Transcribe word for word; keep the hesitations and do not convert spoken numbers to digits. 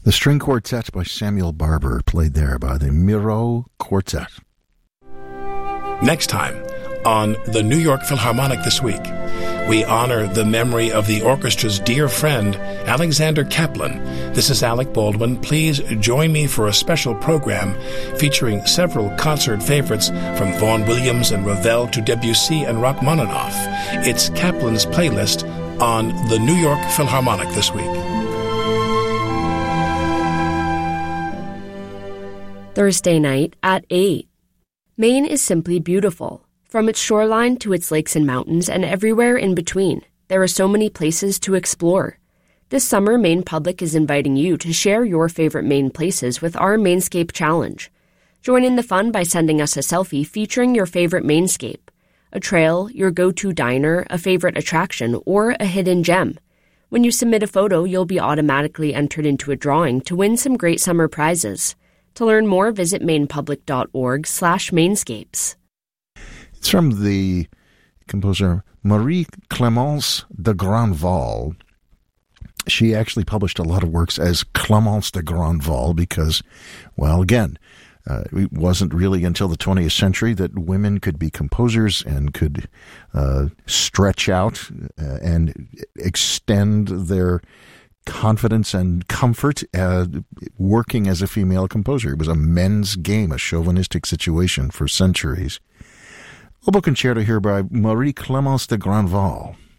The String Quartet by Samuel Barber, played there by the Miro Quartet. Next time on the New York Philharmonic This Week, we honor the memory of the orchestra's dear friend, Alexander Kaplan. This is Alec Baldwin. Please join me for a special program featuring several concert favorites from Vaughan Williams and Ravel to Debussy and Rachmaninoff. It's Kaplan's playlist on the New York Philharmonic This Week. Thursday night at eight. Maine is simply beautiful. From its shoreline to its lakes and mountains and everywhere in between, there are so many places to explore. This summer, Maine Public is inviting you to share your favorite Maine places with our Mainscape Challenge. Join in the fun by sending us a selfie featuring your favorite Mainscape, a trail, your go-to diner, a favorite attraction, or a hidden gem. When you submit a photo, you'll be automatically entered into a drawing to win some great summer prizes. To learn more, visit mainpublic.org slash mainscapes. It's from the composer Marie Clémence de Grandval. She actually published a lot of works as Clémence de Grandval because, well, again, uh, it wasn't really until the twentieth century that women could be composers and could uh, stretch out uh, and extend their confidence and comfort uh, working as a female composer. It was a men's game, a chauvinistic situation for centuries. Oboe Concerto here by Marie Clémence de Grandval.